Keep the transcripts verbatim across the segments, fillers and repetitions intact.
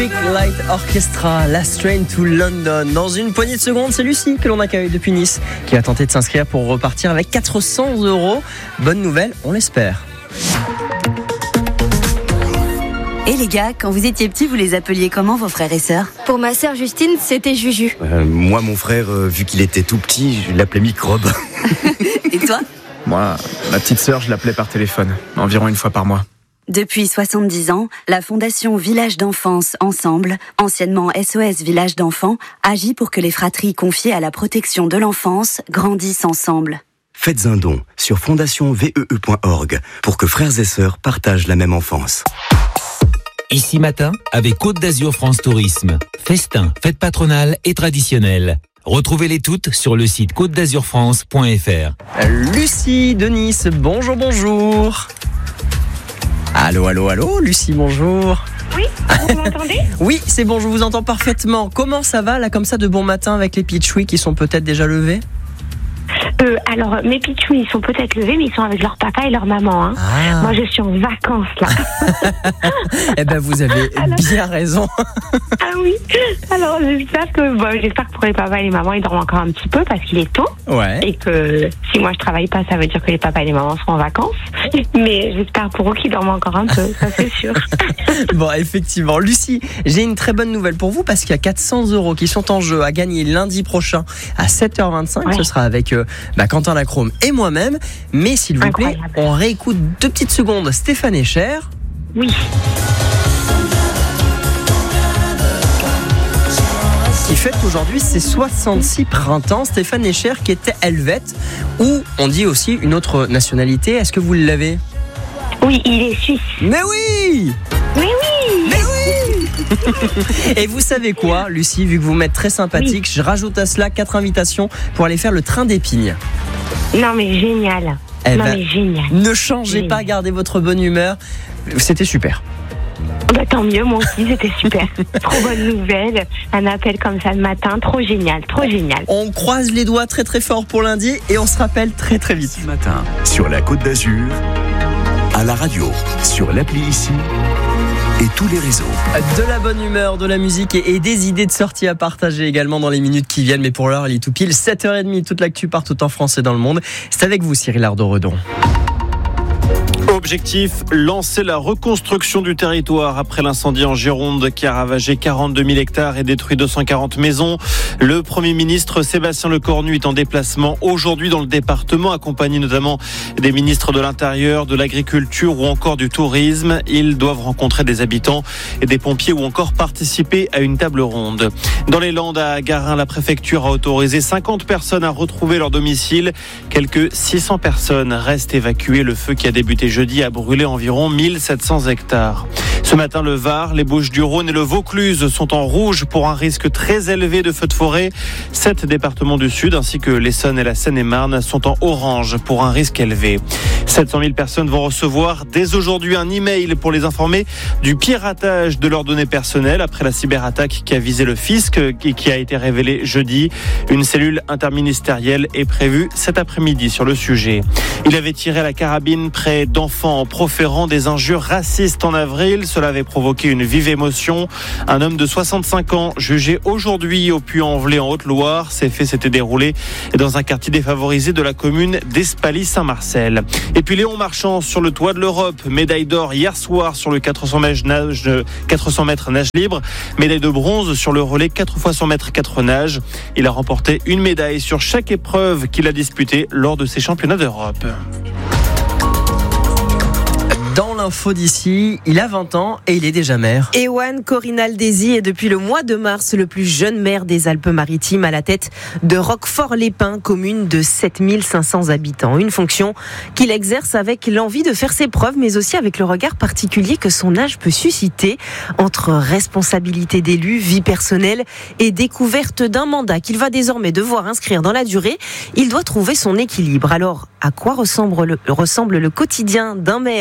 Light Orchestra, Last Train to London. Dans une poignée de secondes, c'est Lucie que l'on accueille depuis Nice, qui a tenté de s'inscrire pour repartir avec quatre cents euros. Bonne nouvelle, on l'espère. Et les gars, quand vous étiez petits, vous les appeliez comment vos frères et sœurs ? Pour ma sœur Justine, c'était Juju. Euh, moi, mon frère, euh, vu qu'il était tout petit, je l'appelais Microbe. Et toi ? Moi, ma petite sœur, je l'appelais par téléphone, environ une fois par mois. Depuis soixante-dix ans, la Fondation Village d'Enfance Ensemble, anciennement S O S Village d'Enfants, agit pour que les fratries confiées à la protection de l'enfance grandissent ensemble. Faites un don sur fondation v e e point org pour que frères et sœurs partagent la même enfance. Ici matin, avec Côte d'Azur France Tourisme. Festin, fête patronale et traditionnelle. Retrouvez-les toutes sur le site côte d'azur france point f r. Lucie de Nice, bonjour, bonjour. Allô, allô, allô, Lucie, bonjour. Oui, vous m'entendez ? Oui, c'est bon, je vous entends parfaitement. Comment ça va, là, comme ça, de bon matin, avec les pitchouis qui sont peut-être déjà levés ? euh, Alors, mes pitchouis, ils sont peut-être levés, mais ils sont avec leur papa et leur maman. Hein. Ah. Moi, je suis en vacances, là. Eh ben, vous avez alors... bien raison. Ah oui. Alors, j'espère que, bon, j'espère que pour les papas et les mamans, ils dorment encore un petit peu parce qu'il est tôt. Ouais. Et que si moi je travaille pas, ça veut dire que les papas et les mamans seront en vacances. Mais j'espère pour eux qu'ils dorment encore un peu, ça c'est sûr. Bon, effectivement. Lucie, j'ai une très bonne nouvelle pour vous parce qu'il y a quatre cents euros qui sont en jeu à gagner lundi prochain à sept heures vingt-cinq. Ouais. Ce sera avec euh, bah, Quentin Lacrome et moi-même. Mais s'il vous Incroyable. plaît, on réécoute deux petites secondes Stéphane Echer. Oui. Qui fête aujourd'hui ses soixante-six printemps. Stéphane Echer qui était helvète, ou on dit aussi une autre nationalité. Est-ce que vous l'avez ? Oui, il est suisse. Mais oui ! Mais oui ! Mais oui ! Et vous savez quoi, Lucie, vu que vous m'êtes très sympathique, oui. je rajoute à cela quatre invitations pour aller faire le train d'Épingle. Non mais génial. Eh non ben, mais génial. Ne changez génial. pas, gardez votre bonne humeur. C'était super. Bah, tant mieux, moi aussi, c'était super. Trop bonne nouvelle, un appel comme ça le matin, trop génial, trop génial. On croise les doigts très très fort pour lundi et on se rappelle très très vite. Ce matin, sur la Côte d'Azur, à la radio, sur l'appli ici et tous les réseaux. De la bonne humeur, de la musique et, et des idées de sortie à partager également dans les minutes qui viennent. Mais pour l'heure, il est tout pile sept heures trente, toute l'actu partout en France et dans le monde. C'est avec vous, Cyril Ardo-Redon. Objectif, lancer la reconstruction du territoire après l'incendie en Gironde qui a ravagé quarante-deux mille hectares et détruit deux cent quarante maisons. Le Premier ministre Sébastien Lecornu est en déplacement aujourd'hui dans le département, accompagné notamment des ministres de l'Intérieur, de l'Agriculture ou encore du Tourisme. Ils doivent rencontrer des habitants et des pompiers ou encore participer à une table ronde. Dans les Landes, à Garin, la préfecture a autorisé cinquante personnes à retrouver leur domicile. Quelques six cents personnes restent évacuées. Le feu qui a débuté jeudi a brûlé environ mille sept cents hectares. Ce matin, le Var, les Bouches-du-Rhône et le Vaucluse sont en rouge pour un risque très élevé de feux de forêt. Sept départements du Sud ainsi que l'Essonne et la Seine-et-Marne sont en orange pour un risque élevé. sept cent mille personnes vont recevoir dès aujourd'hui un email pour les informer du piratage de leurs données personnelles après la cyberattaque qui a visé le fisc et qui a été révélée jeudi. Une cellule interministérielle est prévue cet après-midi sur le sujet. Il avait tiré à la carabine près d'enfants en proférant des injures racistes en avril. Cela avait provoqué une vive émotion. Un homme de soixante-cinq ans, jugé aujourd'hui au Puy-en-Velay en Haute-Loire. Ces faits s'étaient déroulés dans un quartier défavorisé de la commune d'Espaly-Saint-Marcel. Et puis Léon Marchand sur le toit de l'Europe. Médaille d'or hier soir sur le quatre cents mètres nage, quatre cents mètres nage libre. Médaille de bronze sur le relais quatre fois cent mètres quatre nages. Il a remporté une médaille sur chaque épreuve qu'il a disputée lors de ces championnats d'Europe. Dans l'info d'ici, il a vingt ans et il est déjà maire. Ewan Corinaldesi est depuis le mois de mars le plus jeune maire des Alpes-Maritimes à la tête de Roquefort-les-Pins, commune de sept mille cinq cents habitants. Une fonction qu'il exerce avec l'envie de faire ses preuves, mais aussi avec le regard particulier que son âge peut susciter entre responsabilité d'élu, vie personnelle et découverte d'un mandat qu'il va désormais devoir inscrire dans la durée. Il doit trouver son équilibre. Alors, à quoi ressemble le, ressemble le quotidien d'un maire de vingt ans ?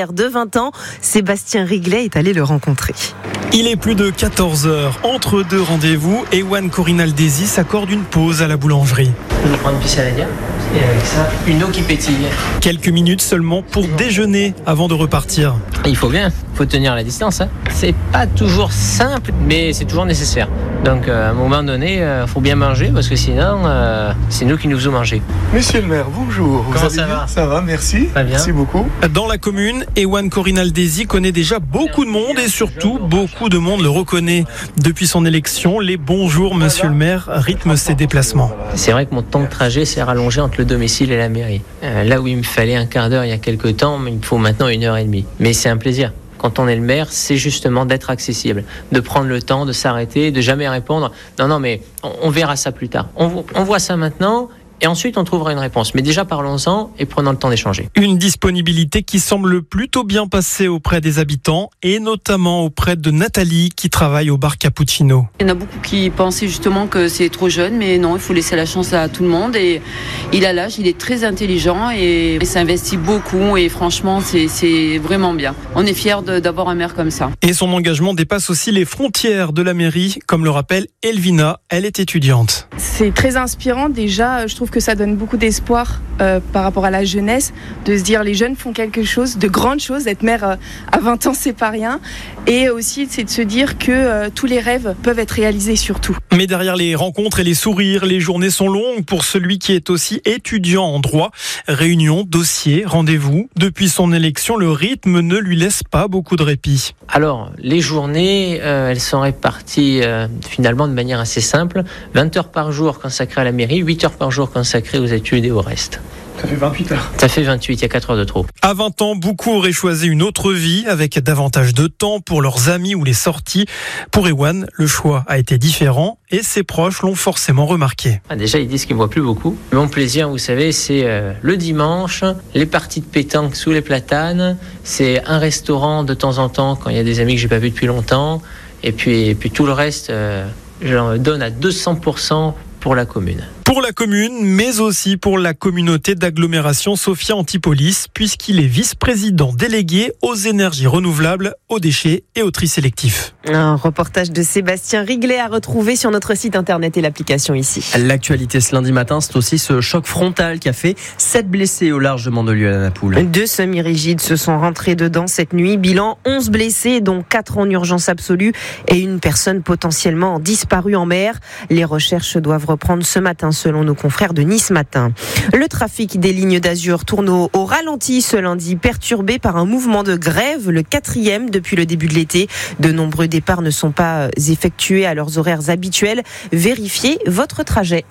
justement, Sébastien Riglet est allé le rencontrer. Il est plus de quatorze heures. Entre deux rendez-vous, Ewan Corinaldesi s'accorde une pause à la boulangerie. Je vais prendre une piscine à la gare et avec ça, une eau qui pétille. Quelques minutes seulement pour déjeuner avant de repartir. Il faut bien, il faut tenir la distance. Hein. C'est pas toujours simple, mais c'est toujours nécessaire. Donc euh, à un moment donné, il euh, faut bien manger parce que sinon, euh, c'est nous qui nous faisons manger. Monsieur le maire, bonjour. Comment Vous ça allez va ? Ça va, merci. Très bien. Merci beaucoup. Dans la commune, Ewan Corinaldesi connaît déjà beaucoup de monde et surtout beaucoup de monde le reconnaît. Depuis son élection, les bonjours monsieur le maire rythment ses déplacements. C'est vrai que mon temps de trajet s'est rallongé entre le domicile et la mairie. Euh, là où il me fallait un quart d'heure il y a quelques temps, il me faut maintenant une heure et demie. Mais c'est un plaisir. Quand on est le maire, c'est justement d'être accessible, de prendre le temps, de s'arrêter, de jamais répondre. Non, non, mais on, on verra ça plus tard. On, on voit ça maintenant. Et ensuite, on trouvera une réponse. Mais déjà, parlons-en et prenons le temps d'échanger. Une disponibilité qui semble plutôt bien passer auprès des habitants et notamment auprès de Nathalie qui travaille au bar Cappuccino. Il y en a beaucoup qui pensaient justement que c'est trop jeune, mais non, il faut laisser la chance à tout le monde. Et il a l'âge, il est très intelligent et il s'investit beaucoup. Et franchement, c'est, c'est vraiment bien. On est fiers de, d'avoir un maire comme ça. Et son engagement dépasse aussi les frontières de la mairie, comme le rappelle Elvina. Elle est étudiante. C'est très inspirant. Déjà, je trouve que ça donne beaucoup d'espoir euh, par rapport à la jeunesse, de se dire les jeunes font quelque chose, de grandes choses, être maire euh, à vingt ans c'est pas rien, et aussi c'est de se dire que euh, tous les rêves peuvent être réalisés surtout. Mais derrière les rencontres et les sourires, les journées sont longues pour celui qui est aussi étudiant en droit. Réunions, dossiers, rendez-vous. Depuis son élection, le rythme ne lui laisse pas beaucoup de répit. Alors, les journées, euh, elles sont réparties euh, finalement de manière assez simple. vingt heures par jour consacrées à la mairie, huit heures par jour consacrées aux études et au reste. Ça fait vingt-huit heures. Ça fait vingt-huit, il y a quatre heures de trop. À vingt ans, beaucoup auraient choisi une autre vie avec davantage de temps pour leurs amis ou les sorties. Pour Ewan, le choix a été différent et ses proches l'ont forcément remarqué. Ah, déjà, ils disent qu'ils ne voient plus beaucoup. Mon plaisir, vous savez, c'est euh, le dimanche, les parties de pétanque sous les platanes, c'est un restaurant de temps en temps quand il y a des amis que je n'ai pas vus depuis longtemps. Et puis, et puis tout le reste, euh, je leur donne à deux cents pour cent pour la commune. Pour la commune, mais aussi pour la communauté d'agglomération Sophia Antipolis, puisqu'il est vice-président délégué aux énergies renouvelables, aux déchets et au tri sélectif. Un reportage de Sébastien Riglet à retrouver sur notre site internet et l'application ici. L'actualité ce lundi matin, c'est aussi ce choc frontal qui a fait sept blessés au large de Mandelieu à la Napoule. Deux semi-rigides se sont rentrés dedans cette nuit. Bilan onze blessés, dont quatre en urgence absolue et une personne potentiellement disparue en mer. Les recherches doivent reprendre ce matin selon nos confrères de Nice Matin. Le trafic des lignes d'Azur tourne au, au ralenti ce lundi, perturbé par un mouvement de grève, le quatrième depuis le début de l'été. De nombreux départs ne sont pas effectués à leurs horaires habituels. Vérifiez votre trajet.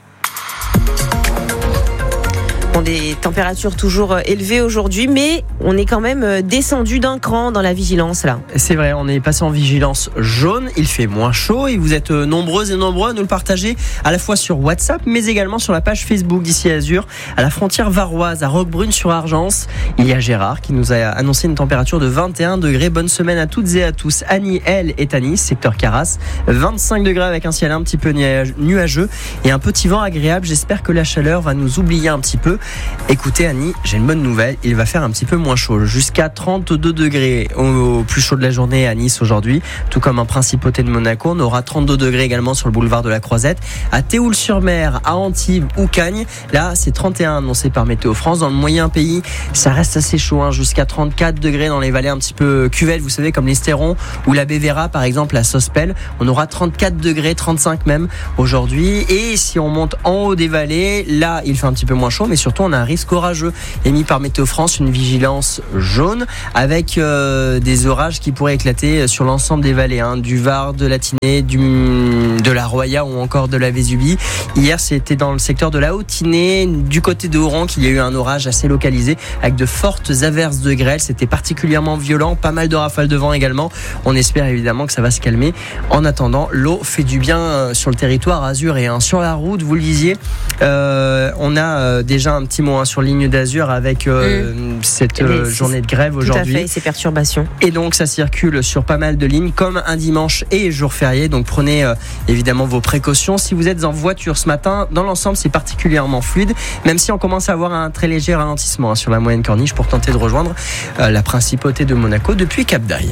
Des températures toujours élevées aujourd'hui, mais on est quand même descendu d'un cran dans la vigilance là. C'est vrai, on est passé en vigilance jaune, il fait moins chaud et vous êtes nombreuses et nombreux à nous le partager à la fois sur WhatsApp mais également sur la page Facebook d'Ici Azur. À la frontière varoise, à Roquebrune-sur-Argence, il y a Gérard qui nous a annoncé une température de vingt et un degrés. Bonne semaine à toutes et à tous. Annie, elle, est à Nice, secteur Carras. vingt-cinq degrés avec un ciel un petit peu nuageux et un petit vent agréable. J'espère que la chaleur va nous oublier un petit peu. Écoutez Annie, j'ai une bonne nouvelle, il va faire un petit peu moins chaud, jusqu'à trente-deux degrés au plus chaud de la journée à Nice aujourd'hui, tout comme en Principauté de Monaco. On aura trente-deux degrés également sur le boulevard de la Croisette, à Théoul-sur-Mer, à Antibes ou Cagnes. Là, c'est trente et un annoncé par Météo France. Dans le moyen pays, ça reste assez chaud, hein, jusqu'à trente-quatre degrés dans les vallées un petit peu cuvelles, vous savez, comme l'Estéron ou la Bévéra, par exemple, la Sospel. On aura trente-quatre degrés, trente-cinq même aujourd'hui. Et si on monte en haut des vallées, là, il fait un petit peu moins chaud, mais surtout, on a un risque orageux émis par Météo France, une vigilance jaune avec euh, des orages qui pourraient éclater sur l'ensemble des vallées, hein, du Var, de la Tinée, du, de la Roya ou encore de la Vésubie. Hier, c'était dans le secteur de la Haute-Tinée, du côté de Oran, qu'il y a eu un orage assez localisé avec de fortes averses de grêle. C'était particulièrement violent, pas mal de rafales de vent également. On espère évidemment que ça va se calmer. En attendant, l'eau fait du bien sur le territoire azuréen. Sur la route, vous le disiez, euh, on a déjà un petit mot hein, sur Ligne d'Azur avec euh, mmh. cette euh, Les, journée de grève aujourd'hui. Tout à fait, ces perturbations. Et donc ça circule sur pas mal de lignes comme un dimanche et jour férié. Donc prenez euh, évidemment vos précautions. Si vous êtes en voiture ce matin, dans l'ensemble c'est particulièrement fluide, même si on commence à avoir un très léger ralentissement hein, sur la moyenne corniche pour tenter de rejoindre euh, la principauté de Monaco depuis Cap d'Aille.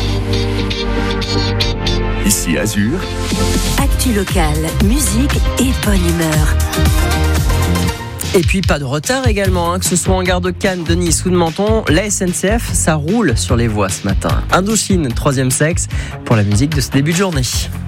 Ici Azur. Actu locale, musique et bonne humeur. Et puis pas de retard également, hein, que ce soit en gare de Cannes, de Nice ou de Menton, la S N C F, ça roule sur les voies ce matin. Indochine, troisième sexe, pour la musique de ce début de journée.